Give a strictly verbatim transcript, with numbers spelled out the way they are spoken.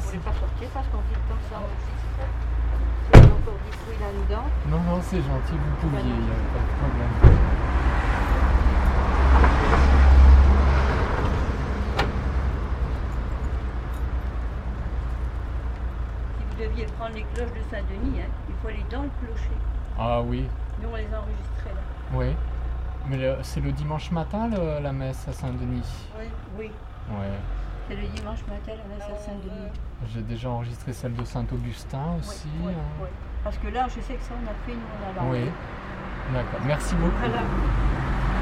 voulais pas sortir parce qu'on dit tant que ça enregistre. Il y a encore du bruit là-dedans. Non, non, c'est gentil, vous pouviez, il n'y avait pas de problème. Si vous deviez prendre les cloches de Saint-Denis, hein, il faut aller dans le clocher. Ah oui. Nous, on les enregistrait là. Oui. Mais le- c'est le dimanche matin, le- la messe à Saint-Denis. Oui. Oui. Ouais. C'est le dimanche matin, la messe à Saint-Denis. J'ai déjà enregistré celle de Saint-Augustin aussi. Oui, oui, hein. oui. Parce que là, je sais que ça, on a fait, nous, on a Oui. D'accord. Merci beaucoup. Voilà.